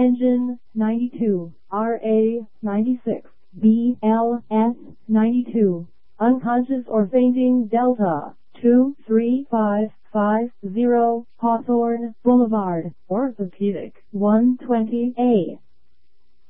Engine 92, RA 96, BLS 92. Unconscious or fainting Delta 23550 Hawthorne Boulevard, Orthopedic 120A.